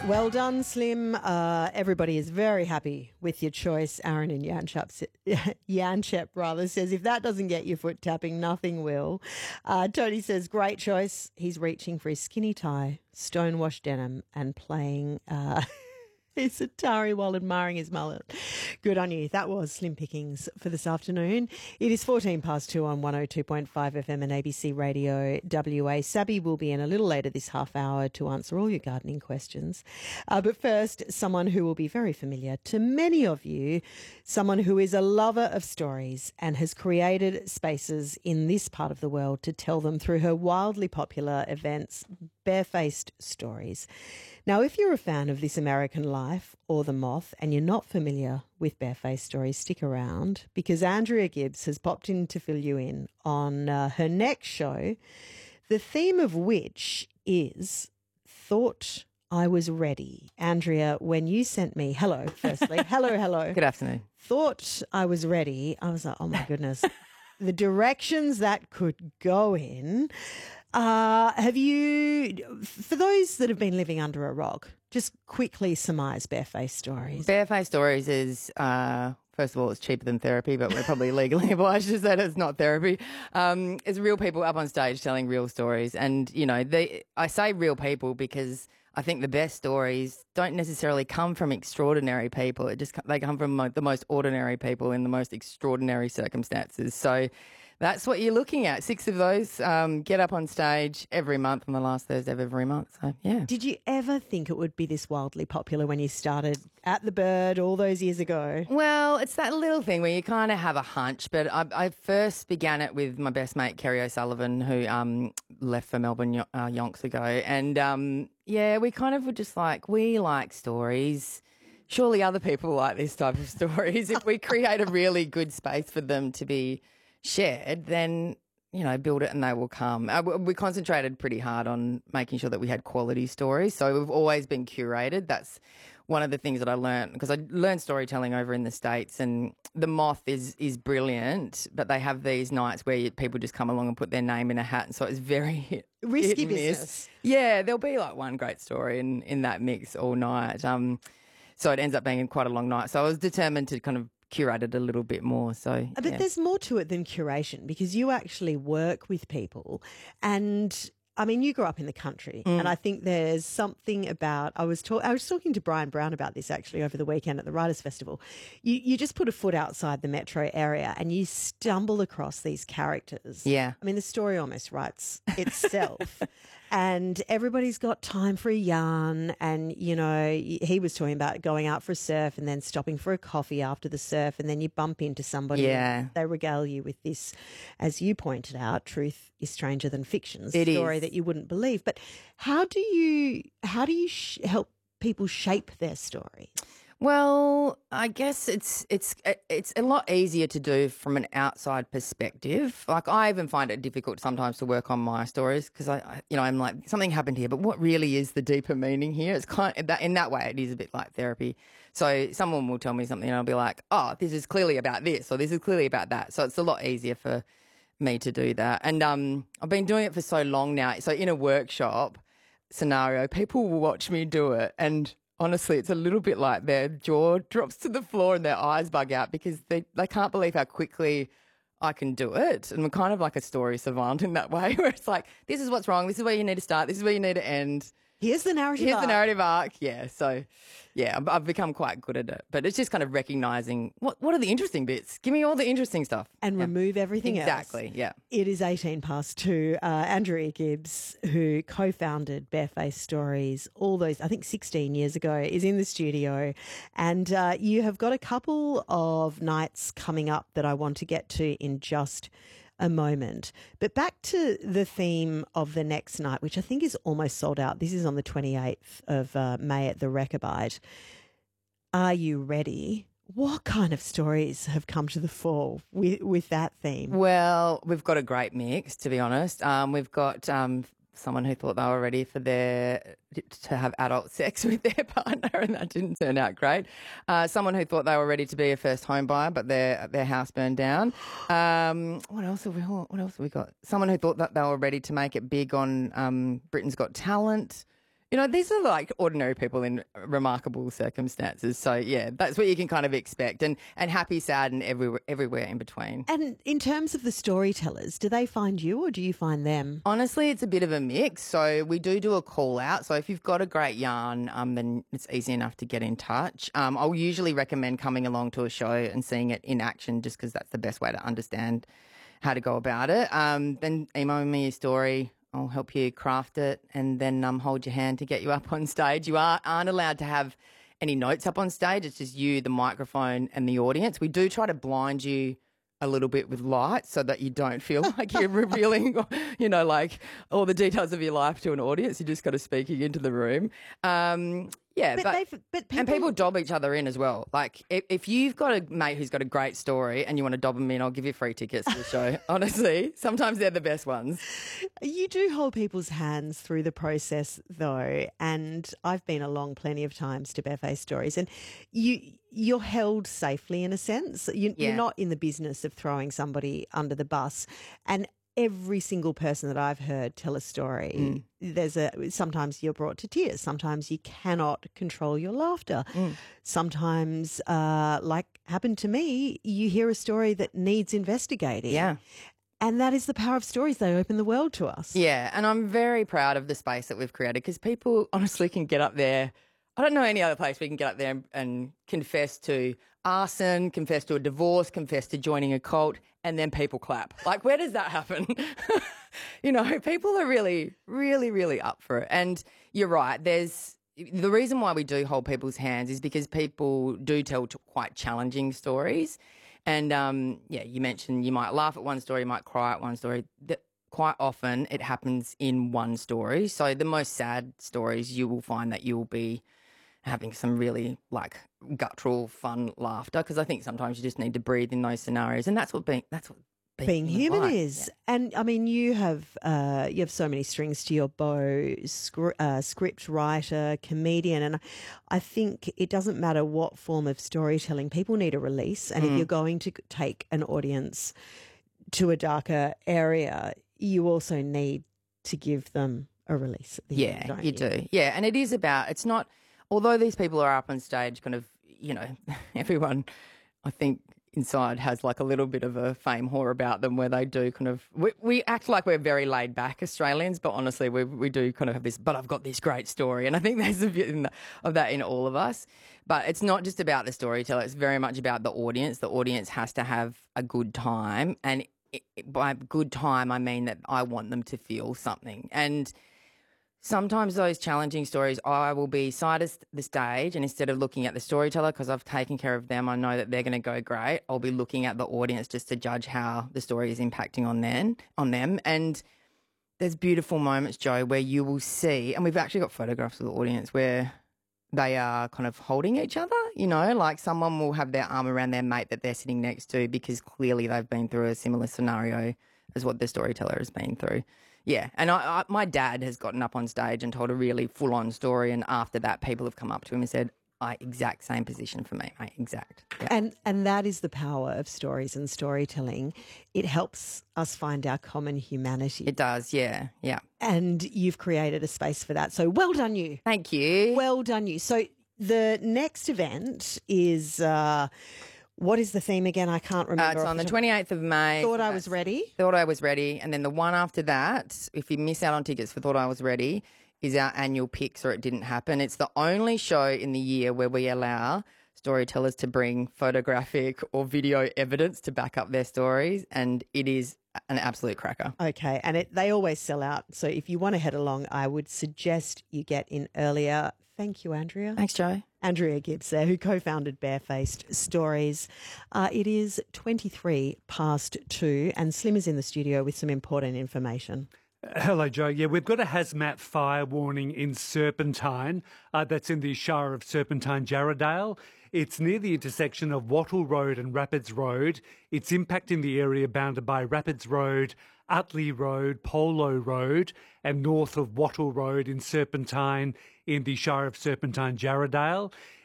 Well done, Slim. Everybody is very happy with your choice. Aaron in Yanchep rather says, if that doesn't get your foot tapping, nothing will. Tony says, great choice. He's reaching for his skinny tie, stonewashed denim, and playing his Atari while admiring his mullet. Good on you. That was Slim Pickings for this afternoon. It is 2:14 on 102.5 FM and ABC Radio WA. Sabby will be in a little later this half hour to answer all your gardening questions. But first, someone who will be very familiar to many of you, someone who is a lover of stories and has created spaces in this part of the world to tell them through her wildly popular events, Barefaced Stories. Now, if you're a fan of This American Life or The Moth and you're not familiar with Barefaced Stories, stick around because Andrea Gibbs has popped in to fill you in on her next show, the theme of which is Thought I Was Ready. Andrea, when you sent me, hello, firstly. hello. Good afternoon. Thought I Was Ready. I was like, oh my goodness. The directions that could go in. Have you, for those that have been living under a rock, just quickly surmise Barefaced Stories? Barefaced Stories is, first of all, it's cheaper than therapy, but we're probably legally obliged to say it's not therapy. It's real people up on stage telling real stories. And, you know, I say real people because I think the best stories don't necessarily come from extraordinary people. They come from the most ordinary people in the most extraordinary circumstances. So that's what you're looking at. 6 of those get up on stage every month on the last Thursday of every month. So, yeah. Did you ever think it would be this wildly popular when you started at the Bird all those years ago? Well, it's that little thing where you kind of have a hunch, but I first began it with my best mate, Kerry O'Sullivan, who left for Melbourne yonks ago. And, yeah, we kind of were just like, we like stories. Surely other people like this type of stories. If we create a really good space for them to be shared, then, you know, build it and they will come. We concentrated pretty hard on making sure that we had quality stories. So we've always been curated. That's one of the things that I learned because I learned storytelling over in the States, and The Moth is brilliant, but they have these nights where people just come along and put their name in a hat. And so it's very risky business. Yeah, there'll be like one great story in that mix all night. So it ends up being quite a long night. So I was determined to kind of curate it a little bit more. So, but there's more to it than curation because you actually work with people, and I mean, you grew up in the country, and I think there's something about. I was talking to Brian Brown about this actually over the weekend at the Writers' Festival. You just put a foot outside the metro area, and you stumble across these characters. Yeah, I mean, the story almost writes itself. And everybody's got time for a yarn. And, you know, he was talking about going out for a surf and then stopping for a coffee after the surf. And then you bump into somebody. Yeah. And they regale you with this, as you pointed out, truth is stranger than fiction. It's a story that you wouldn't believe. But how do you help people shape their stories? Well, I guess it's a lot easier to do from an outside perspective. Like I even find it difficult sometimes to work on my stories because I'm like, something happened here, but what really is the deeper meaning here? It's kind of in that way, it is a bit like therapy. So someone will tell me something and I'll be like, oh, this is clearly about this or this is clearly about that. So it's a lot easier for me to do that. And I've been doing it for so long now. So in a workshop scenario, people will watch me do it, and honestly, it's a little bit like their jaw drops to the floor and their eyes bug out because they can't believe how quickly I can do it. And we're kind of like a story savant in that way where it's like, this is what's wrong, this is where you need to start, this is where you need to end. Here's the narrative arc. Yeah. So, yeah, I've become quite good at it. But it's just kind of recognising what are the interesting bits? Give me all the interesting stuff. And remove everything else. Exactly, yeah. It is 2:18. Andrea Gibbs, who co-founded Barefaced Stories all those, I think 16 years ago, is in the studio. And you have got a couple of nights coming up that I want to get to in just a moment. But back to the theme of the next night, which I think is almost sold out. This is on the 28th of May at the Rechabite. Are you ready? What kind of stories have come to the fore with that theme? Well, we've got a great mix, to be honest. We've got someone who thought they were ready for to have adult sex with their partner, and that didn't turn out great. Someone who thought they were ready to be a first home buyer, but their house burned down. What else have we got? Someone who thought that they were ready to make it big on Britain's Got Talent. these are like ordinary people in remarkable circumstances. So, yeah, that's what you can kind of expect. And happy, sad, and everywhere in between. And in terms of the storytellers, do they find you or do you find them? Honestly, it's a bit of a mix. So we do a call out. So if you've got a great yarn, then it's easy enough to get in touch. I'll usually recommend coming along to a show and seeing it in action just because that's the best way to understand how to go about it. Then email me your story. I'll help you craft it and then hold your hand to get you up on stage. You aren't allowed to have any notes up on stage. It's just you, the microphone and the audience. We do try to blind you a little bit with light so that you don't feel like you're revealing, like all the details of your life to an audience. You just got to speaking into the room. And people dob each other in as well. Like if you've got a mate who's got a great story and you want to dob them in, I'll give you free tickets to the show. Honestly, sometimes they're the best ones. You do hold people's hands through the process though, and I've been along plenty of times to Barefaced Stories, and you're held safely in a sense. You're not in the business of throwing somebody under the bus, and every single person that I've heard tell a story, sometimes you're brought to tears. Sometimes you cannot control your laughter. Sometimes, like happened to me, you hear a story that needs investigating. Yeah. And that is the power of stories. They open the world to us. Yeah. And I'm very proud of the space that we've created because people honestly can get up there. I don't know any other place we can get up there and confess to arson, confess to a divorce, confess to joining a cult, and then people clap. Like, where does that happen? People are really, really, really up for it. And you're right. The reason why we do hold people's hands is because people do tell quite challenging stories. And, you mentioned you might laugh at one story, you might cry at one story. Quite often it happens in one story. So the most sad stories, you will find that you'll be having some really guttural, fun laughter because I think sometimes you just need to breathe in those scenarios, and that's what being human like. is. Yeah. And I mean, you have so many strings to your bow: script writer, comedian, and I think it doesn't matter what form of storytelling. People need a release, and if you're going to take an audience to a darker area, you also need to give them a release at the end, don't you? Do. Yeah, and it is about, it's not, although these people are up on stage kind of, everyone, I think, inside has like a little bit of a fame whore about them where they do kind of, we act like we're very laid back Australians, but honestly we do kind of have this, but I've got this great story. And I think there's a bit of that in all of us. But it's not just about the storyteller, it's very much about the audience. The audience has to have a good time. And by good time, I mean that I want them to feel something. And sometimes those challenging stories, I will be side of the stage, and instead of looking at the storyteller, because I've taken care of them, I know that they're going to go great, I'll be looking at the audience just to judge how the story is impacting on them. And there's beautiful moments, Joe, where you will see, and we've actually got photographs of the audience where they are kind of holding each other, like someone will have their arm around their mate that they're sitting next to because clearly they've been through a similar scenario as what the storyteller has been through. Yeah, and my dad has gotten up on stage and told a really full-on story, and after that people have come up to him and said, exact same position for me, mate, exact. Yeah. And that is the power of stories and storytelling. It helps us find our common humanity. It does, yeah. And you've created a space for that. So well done you. Thank you. Well done you. So the next event is... what is the theme again? I can't remember. It's on the 28th of May. Thought I Was Ready. Thought I Was Ready. And then the one after that, if you miss out on tickets for Thought I Was Ready, is our annual Picks or It Didn't Happen. It's the only show in the year where we allow storytellers to bring photographic or video evidence to back up their stories, and it is an absolute cracker. Okay, and they always sell out. So if you want to head along, I would suggest you get in earlier. Thank you, Andrea. Thanks, Joe. Andrea Gibbs there, who co-founded Barefaced Stories. It is 23 past 2 and Slim is in the studio with some important information. Hello, Joe. Yeah, we've got a hazmat fire warning in Serpentine. That's in the Shire of Serpentine, Jarrahdale. It's near the intersection of Wattle Road and Rapids Road. It's impacting the area bounded by Rapids Road, Utley Road, Polo Road, and north of Wattle Road in Serpentine in the Shire of Serpentine, Jarrahdale.